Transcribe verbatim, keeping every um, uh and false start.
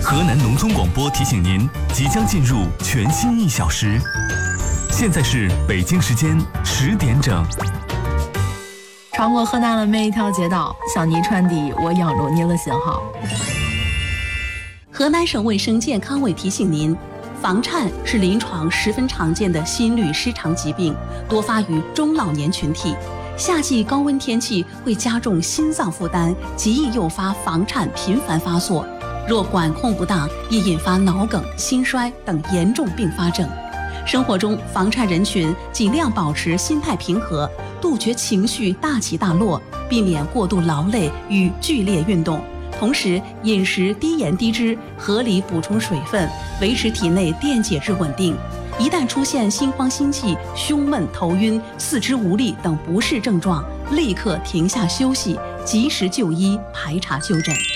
河南农村广播提醒您，即将进入全新一小时。现在是北京时间十点整。 穿过河南的每一条街道，向你传递我仰着你的信号。 河南省卫生健康委提醒您，房颤是临床十分常见的心律失常疾病，多发于中老年群体。夏季高温天气会加重心脏负担，极易诱发房颤频繁发作。若管控不当，易引发脑梗、心衰等严重并发症。生活中，房颤人群尽量保持心态平和，杜绝情绪大起大落，避免过度劳累与剧烈运动。同时，饮食低盐低脂，合理补充水分，维持体内电解质稳定。一旦出现心慌心悸、胸闷、头晕、四肢无力等不适症状，立刻停下休息，及时就医，排查就诊。